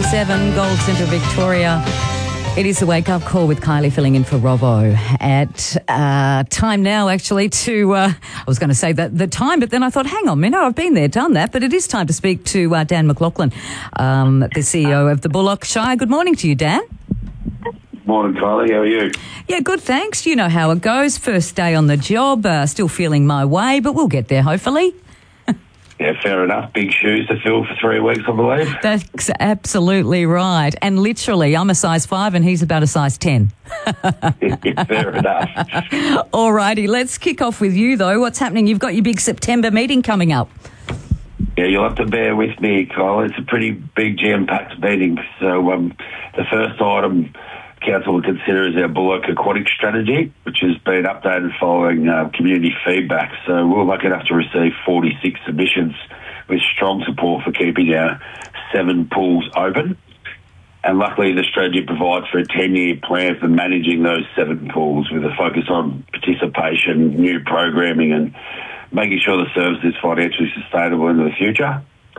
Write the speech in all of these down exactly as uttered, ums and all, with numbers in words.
thirty-seven, Gold Centre, Victoria. It is the wake-up call with Kylie filling in for Robbo at uh, time now, actually, to, uh, I was going to say that the time, but then I thought, hang on a minute, I've been there, done that, but it is time to speak to uh, Dan McLaughlin, um, the C E O of the Bullock Shire. Good morning to you, Dan. Morning, Kylie. How are you? Yeah, good, thanks. You know how it goes. First day on the job, uh, still feeling my way, but we'll get there, hopefully. Yeah, fair enough. Big shoes to fill for three weeks, I believe. That's absolutely right. And literally, I'm a size five and he's about a size ten. Yeah, fair enough. All righty, let's kick off with you, though. What's happening? You've got your big September meeting coming up. Yeah, you'll have to bear with me, Kyle. It's a pretty big jam-packed meeting. So um, the first item Council will consider is our Bullock Aquatic Strategy, which has been updated following uh, community feedback. So we're lucky enough to receive forty-six submissions with strong support for keeping our seven pools open. And luckily the strategy provides for a ten-year plan for managing those seven pools with a focus on participation, new programming and making sure the service is financially sustainable into the future.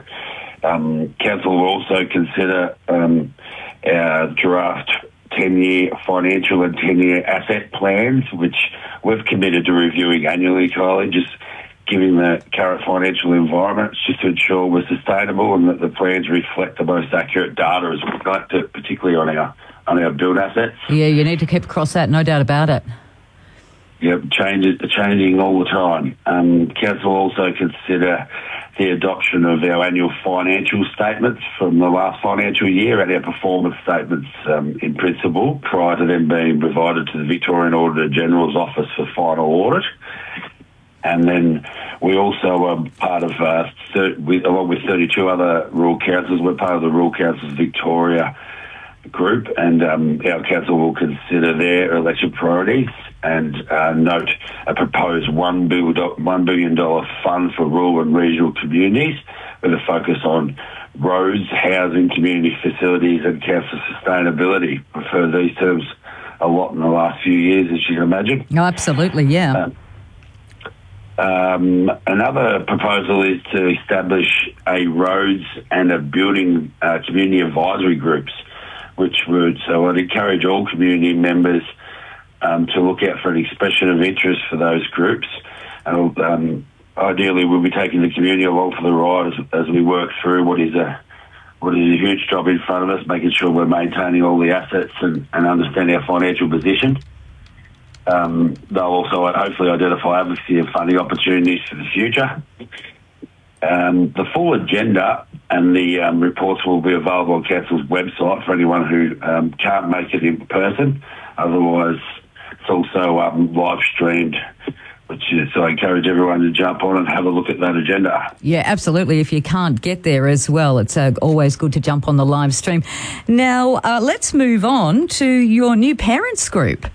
Um, Council will also consider um, our draft ten-year financial and ten-year asset plans, which we've committed to reviewing annually, Kylie, just given the current financial environment, just to ensure we're sustainable and that the plans reflect the most accurate data as we like to, particularly on our on our build assets. Yeah, you need to keep across that, no doubt about it. Yep, changes changing all the time. Um, Council will also consider the adoption of our annual financial statements from the last financial year and our performance statements um, in principle, prior to them being provided to the Victorian Auditor General's Office for final audit. And then we also are part of, uh, thir- with, along with thirty-two other rural councils, we're part of the Rural Councils Victoria group, and um, our council will consider their election priorities and uh, note a proposed one billion dollars fund for rural and regional communities with a focus on roads, housing, community facilities and council sustainability. I've heard these terms a lot in the last few years, as you can imagine. Oh, absolutely, yeah. Um, Um, another proposal is to establish a roads and a building uh, community advisory groups, which would, so I'd encourage all community members um, to look out for an expression of interest for those groups. And um, ideally, we'll be taking the community along for the ride as, as we work through what is a what is a huge job in front of us, making sure we're maintaining all the assets and, and understand our financial position. Um, they'll also hopefully identify advocacy and funding opportunities for the future. Um, the full agenda and the um, reports will be available on Council's website for anyone who um, can't make it in person. Otherwise, it's also um, live streamed, which is, so I encourage everyone to jump on and have a look at that agenda. Yeah, absolutely. If you can't get there as well, it's uh, always good to jump on the live stream. Now, uh, let's move on to your new parents group.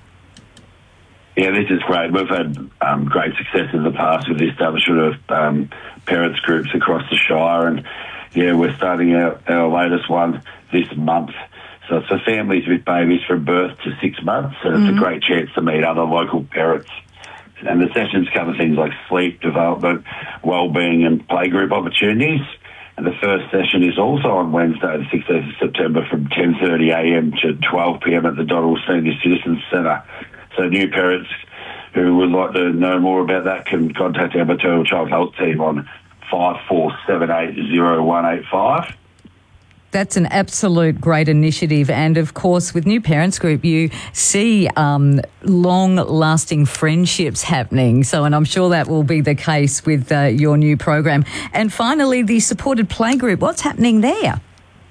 Yeah, this is great. We've had um, great success in the past with the establishment of um, parents groups across the Shire, and yeah, we're starting our, our latest one this month. So it's for families with babies from birth to six months, and mm-hmm. it's a great chance to meet other local parents. And the sessions cover things like sleep, development, wellbeing and playgroup opportunities. And the first session is also on Wednesday, the sixteenth of September from ten thirty a m to twelve p m at the Donnell Senior Citizens Centre. So new parents who would like to know more about that can contact our maternal child health team on five four seven eight zero one eight five. That's an absolute great initiative. And, of course, with New Parents Group, you see um, long-lasting friendships happening. So, and I'm sure that will be the case with uh, your new program. And finally, the supported playgroup. What's happening there?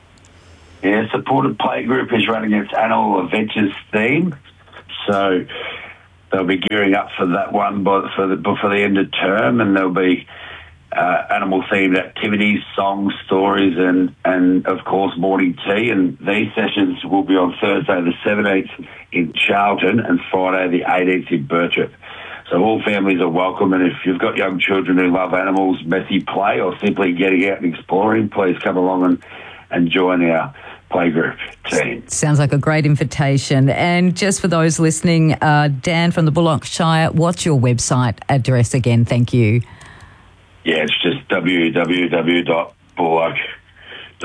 Yeah, supported playgroup is running its annual adventures theme. So they'll be gearing up for that one by, for, the, for the end of term, and there'll be uh, animal-themed activities, songs, stories, and, and, of course, morning tea. And these sessions will be on Thursday the seventeenth in Charlton and Friday the eighteenth in Birchip. So all families are welcome, and if you've got young children who love animals, messy play, or simply getting out and exploring, please come along and, and join our playgroup team. Sounds like a great invitation. And just for those listening, uh, Dan from the Bullock Shire, what's your website address again? Thank you. Yeah, it's just w w w dot bullock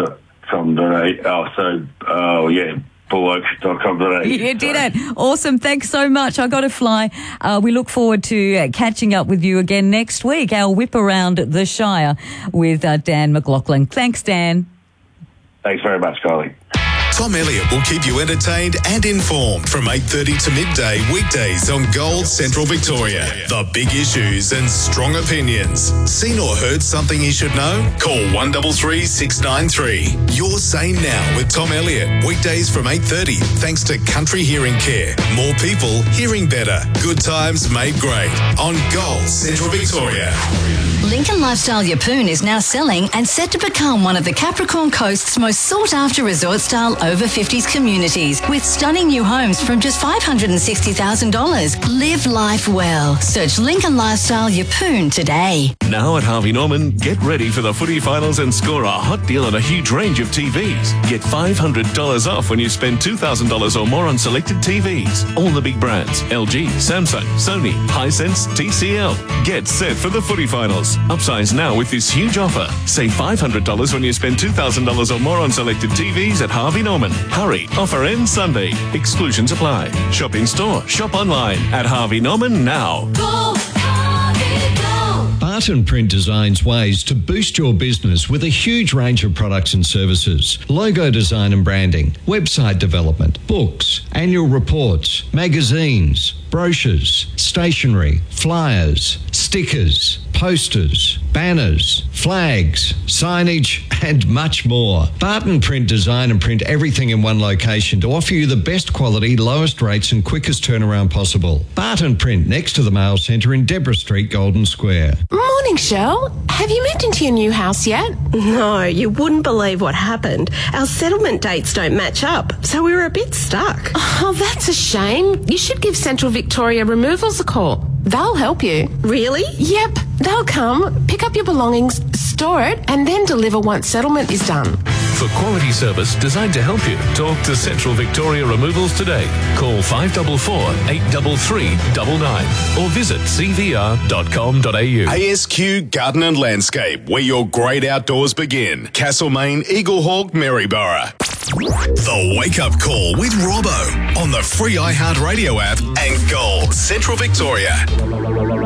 com dot a u. Oh, so, oh, yeah. bullock dot com dot a u. You did it. Awesome. Thanks so much. I got to fly. Uh, we look forward to uh, catching up with you again next week. Our whip around the Shire with uh, Dan McLaughlin. Thanks, Dan. Thanks very much, Kylie. Tom Elliott will keep you entertained and informed from eight thirty to midday weekdays on Gold Central Victoria. The big issues and strong opinions. Seen or heard something you should know? Call one three three, six nine three. You're Sane Now with Tom Elliott. Weekdays from eight thirty thanks to Country Hearing Care. More people hearing better. Good times made great on Gold Central Victoria. Lincoln Lifestyle Yeppoon is now selling and set to become one of the Capricorn Coast's most sought-after resort-style over fifties communities with stunning new homes from just five hundred sixty thousand dollars. Live life well. Search Lincoln Lifestyle Yeppoon today. Now at Harvey Norman, get ready for the footy finals and score a hot deal on a huge range of T Vs. Get five hundred dollars off when you spend two thousand dollars or more on selected T Vs. All the big brands, L G, Samsung, Sony, Hisense, T C L. Get set for the footy finals. Upsize now with this huge offer. Save five hundred dollars when you spend two thousand dollars or more on selected T Vs at Harvey Norman. Hurry, offer ends Sunday. Exclusions apply. Shop in store, shop online at Harvey Norman now. Go, Harvey, go. Barton Print designs ways to boost your business with a huge range of products and services. Logo design and branding, website development, books, annual reports, magazines, brochures, stationery, flyers, stickers, posters, banners, flags, signage, and much more. Barton Print design and print everything in one location to offer you the best quality, lowest rates and quickest turnaround possible. Barton Print next to the Mail Centre in Deborah Street, Golden Square. Morning, Shell. Have you moved into your new house yet? No, you wouldn't believe what happened. Our settlement dates don't match up, so we were a bit stuck. Oh, that's a shame. You should give Central Victoria Removals a call. They'll help you. Really? Yep. They'll come, pick up your belongings, store it, and then deliver once settlement is done. For quality service designed to help you, talk to Central Victoria Removals today. Call five four four, eight three three, nine nine or visit c v r dot com dot a u. A S Q Garden and Landscape, where your great outdoors begin. Castlemaine, Eaglehawk, Maryborough. The Wake Up Call with Robbo on the free iHeartRadio app and Gold Central Victoria.